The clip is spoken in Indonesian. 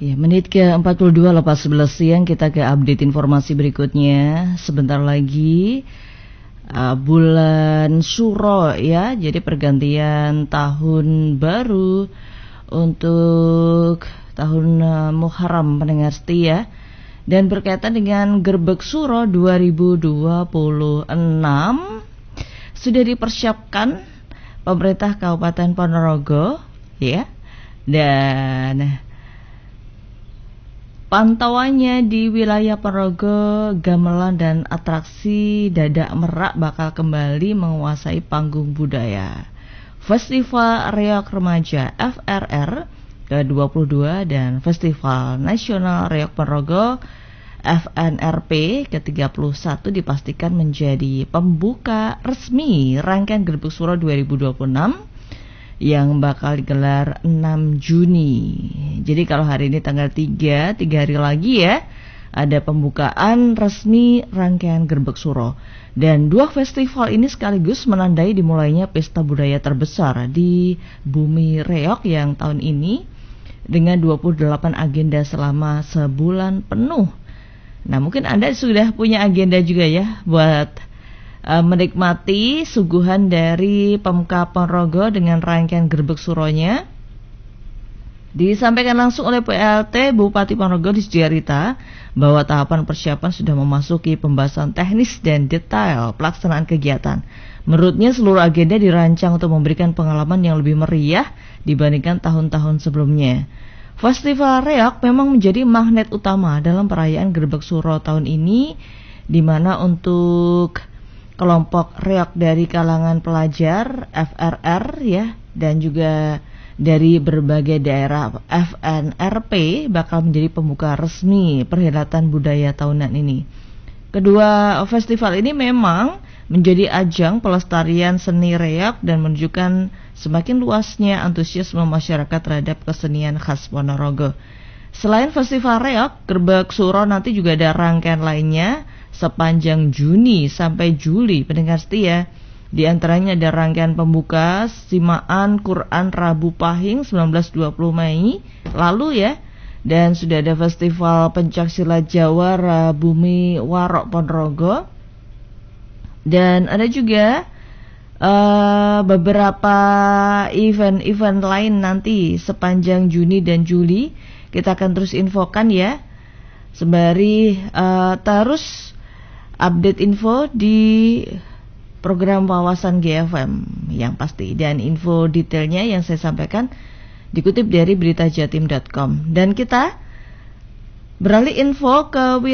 Ya, menit ke-42 lepas 11 siang kita ke update informasi berikutnya. Sebentar lagi bulan Syuro ya, jadi pergantian tahun baru untuk tahun Muharram pendengar setia. Dan berkaitan dengan Gerbek Suro 2026 sudah dipersiapkan pemerintah Kabupaten Ponorogo ya. Dan pantauannya di wilayah Ponorogo, gamelan dan atraksi Dadak Merak bakal kembali menguasai panggung budaya. Festival Reok Remaja FRR ke-22 dan Festival Nasional Reok Ponorogo FNRP ke-31 dipastikan menjadi pembuka resmi rangkaian Gerbek Suro 2026 yang bakal digelar 6 Juni. Jadi kalau hari ini tanggal 3 hari lagi ya, ada pembukaan resmi rangkaian Gerbek Suro. Dan dua festival ini sekaligus menandai dimulainya pesta budaya terbesar di Bumi Reok yang tahun ini dengan 28 agenda selama sebulan penuh. Nah, mungkin Anda sudah punya agenda juga ya buat menikmati suguhan dari Pemkab Ponorogo dengan rangkaian Gerbek Suronya. Disampaikan langsung oleh PLT Bupati Ponorogo di Sudiarita bahwa tahapan persiapan sudah memasuki pembahasan teknis dan detail pelaksanaan kegiatan. Menurutnya seluruh agenda dirancang untuk memberikan pengalaman yang lebih meriah dibandingkan tahun-tahun sebelumnya. Festival Reok memang menjadi magnet utama dalam perayaan Gerbek Suro tahun ini, di mana untuk kelompok reok dari kalangan pelajar FRR ya, dan juga dari berbagai daerah FNRP bakal menjadi pembuka resmi perhelatan budaya tahunan ini. Kedua festival ini memang menjadi ajang pelestarian seni reok dan menunjukkan semakin luasnya antusiasme masyarakat terhadap kesenian khas Ponorogo. Selain festival reok, Gerbek Suro nanti juga ada rangkaian lainnya sepanjang Juni sampai Juli pendengar setia. Di antaranya ada rangkaian pembuka Simaan Quran Rabu Pahing 19-20 Mei lalu ya. Dan sudah ada festival pencaksilat Jawa Bumi Warok Ponorogo. Dan ada juga beberapa event-event lain nanti sepanjang Juni dan Juli. Kita akan terus infokan ya, sembari terus update info di program Wawasan GFM yang pasti. Dan info detailnya yang saya sampaikan dikutip dari beritajatim.com. Dan kita beralih info ke